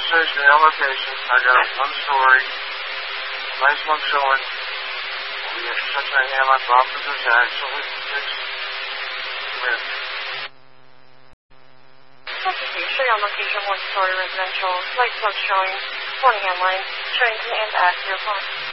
says your location. I got one story. Nice one showing. We have such a hammer, Boston is actually 6 minutes. Show you on location, one story residential. Light smoke showing. One hand line. Showing command at 0 o'clock.